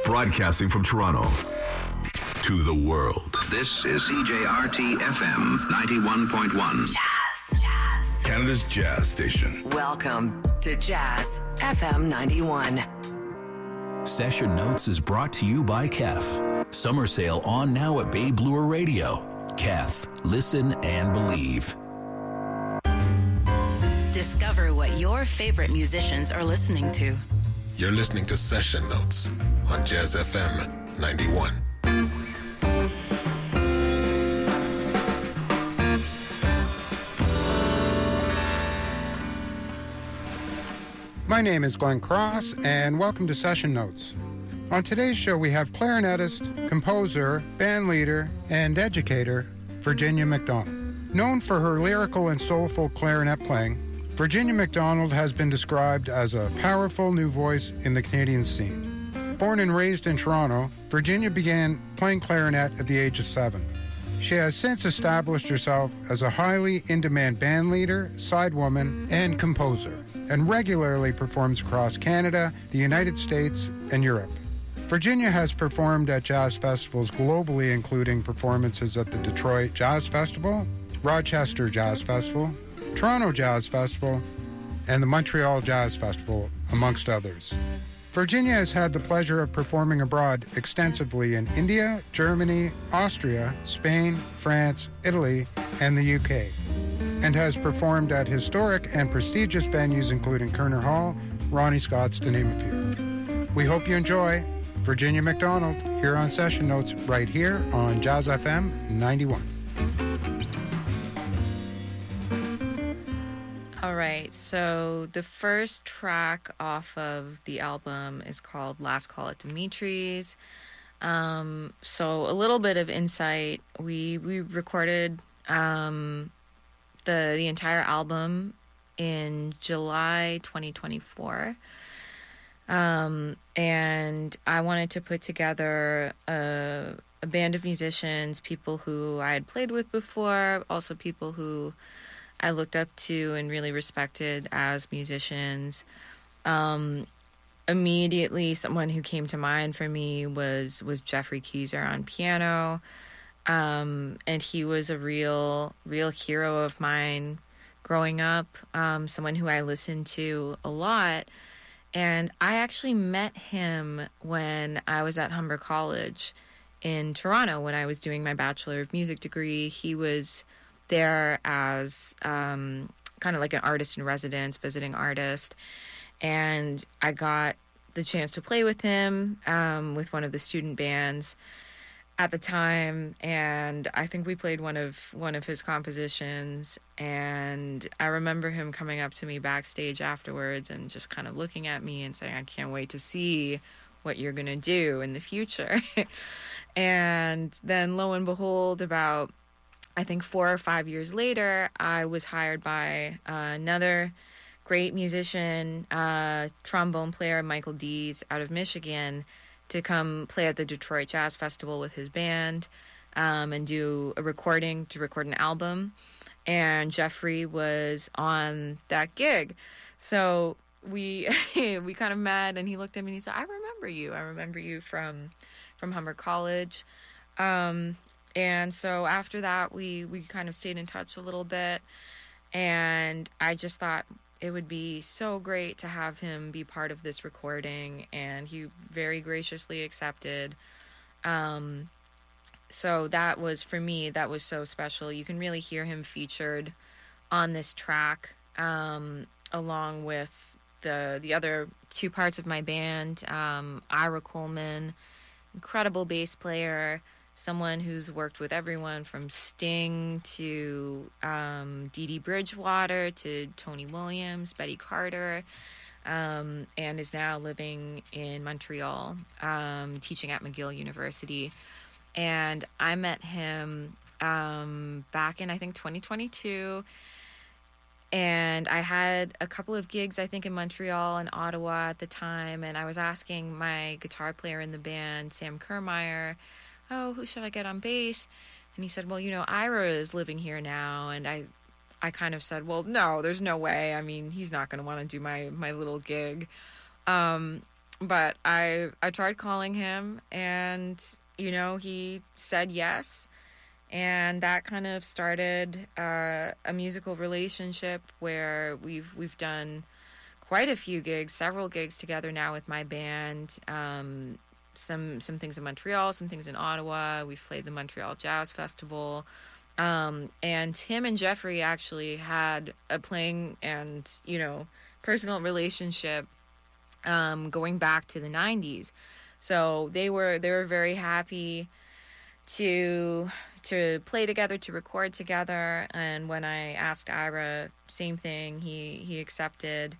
Broadcasting from Toronto to the world. This is CJRT FM 91.1. Jazz. Canada's jazz station. Welcome to Jazz FM 91. Session Notes is brought to you by Kef. Summer sale on now at Bay Bloor Radio. Kef, listen and believe. Discover what your favorite musicians are listening to. You're listening to Session Notes on Jazz FM 91. My name is Glenn Cross, and welcome to Session Notes. On today's show, we have clarinetist, composer, bandleader, and educator, Virginia McDonald. Known for her lyrical and soulful clarinet playing, Virginia McDonald has been described as a powerful new voice in the Canadian scene. Born and raised in Toronto, Virginia began playing clarinet at the age of 7. She has since established herself as a highly in-demand bandleader, sidewoman, and composer, and regularly performs across Canada, the United States, and Europe. Virginia has performed at jazz festivals globally, including performances at the Detroit Jazz Festival, Rochester Jazz Festival, Toronto Jazz Festival, and the Montreal Jazz Festival, amongst others. Virginia has had the pleasure of performing abroad extensively in India, Germany, Austria, Spain, France, Italy, and the UK, and has performed at historic and prestigious venues including Kerner Hall, Ronnie Scott's, to name a few. We hope you enjoy Virginia McDonald here on Session Notes right here on Jazz FM 91. All right, so the first track off of the album is called Last Call at Dimitri's. So a little bit of insight. We recorded the entire album in July 2024. And I wanted to put together a band of musicians, people who I had played with before, also people who I looked up to and really respected as musicians. Immediately, someone who came to mind for me was Jeffrey Keyser on piano. And he was a real hero of mine growing up, someone who I listened to a lot. And I actually met him when I was at Humber College in Toronto when I was doing my Bachelor of Music degree. He was there as kind of like an artist in residence, visiting artist. And I got the chance to play with him with one of the student bands at the time, and I think we played one of his compositions, and I remember him coming up to me backstage afterwards and just kind of looking at me and saying, I can't wait to see what you're going to do in the future. And then lo and behold, about I think 4 or 5 years later, I was hired by another great musician, trombone player, Michael Dees, out of Michigan, to come play at the Detroit Jazz Festival with his band and do a recording, to record an album. And Jeffrey was on that gig. So we kind of met, and he looked at me and he said, I remember you from Humber College. And so after that, we kind of stayed in touch a little bit, and I just thought it would be so great to have him be part of this recording, and he very graciously accepted. So that was, for me, that was so special. You can really hear him featured on this track, along with the other two parts of my band, Ira Coleman, incredible bass player, someone who's worked with everyone from Sting to Dee Dee Bridgewater to Tony Williams, Betty Carter, and is now living in Montreal, teaching at McGill University. And I met him back in, I think, 2022. And I had a couple of gigs, I think, in Montreal and Ottawa at the time. And I was asking my guitar player in the band, Sam Kermeyer, who should I get on bass? And he said, well, Ira is living here now. And I kind of said, well, no, there's no way. I mean, he's not going to want to do my little gig. But I tried calling him, and, you know, he said yes. And that kind of started a musical relationship where we've done quite a few gigs, several gigs together now with my band. Some things in Montreal, some things in Ottawa. We've played the Montreal Jazz Festival. And him and Jeffrey actually had a playing and, you know, personal relationship going back to the 90s. So they were very happy to play together, to record together. And when I asked Ira, same thing, he accepted.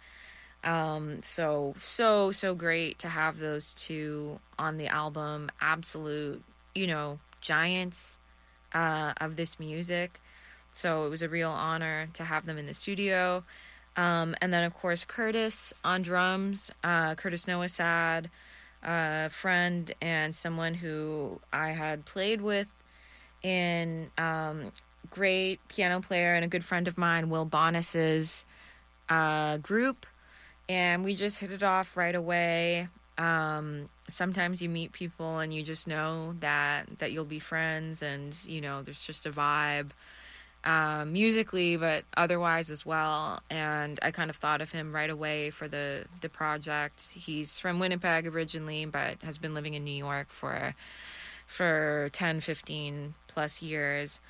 So great to have those two on the album. Absolute, you know, giants of this music. So it was a real honor to have them in the studio. And then, of course, Curtis on drums, Curtis Noasad, a friend and someone who I had played with in great piano player and a good friend of mine, Will Bonis's group. And we just hit it off right away. Sometimes you meet people and you just know that you'll be friends, and, you know, there's just a vibe musically, but otherwise as well. And I kind of thought of him right away for the project. He's from Winnipeg originally, but has been living in New York for 10, 15 plus years.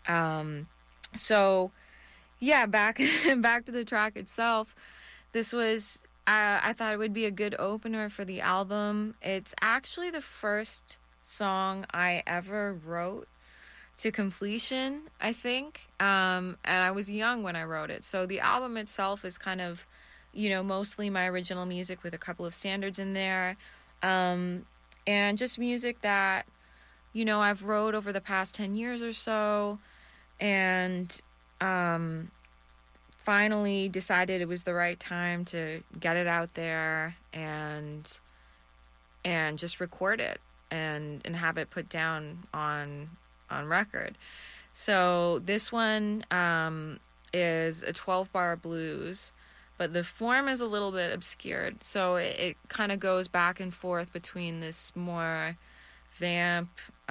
So yeah, back to the track itself. This was, I thought it would be a good opener for the album. It's actually the first song I ever wrote to completion, I think. And I was young when I wrote it. So the album itself is kind of, you know, mostly my original music with a couple of standards in there. And just music that, you know, I've wrote over the past 10 years or so. And finally decided it was the right time to get it out there and just record it and have it put down on record. So this one is a 12-bar blues, but the form is a little bit obscured. So it kind of goes back and forth between this more vamp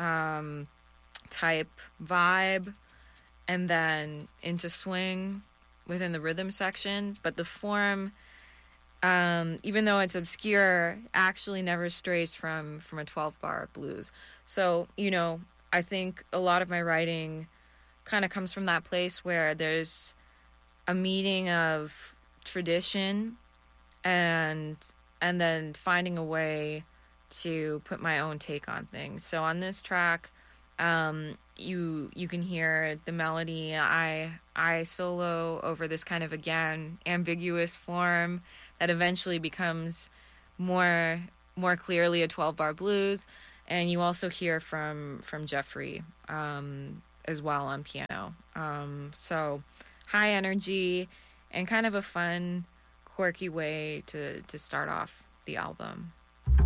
type vibe and then into swing within the rhythm section. But the form, even though it's obscure, actually never strays from a 12-bar blues. So, you know, I think a lot of my writing kind of comes from that place where there's a meeting of tradition and then finding a way to put my own take on things. So on this track, you can hear the melody. I solo over this kind of, again, ambiguous form that eventually becomes more clearly a 12-bar blues. And you also hear from Jeffrey as well on piano. So high energy and kind of a fun, quirky way to start off the album.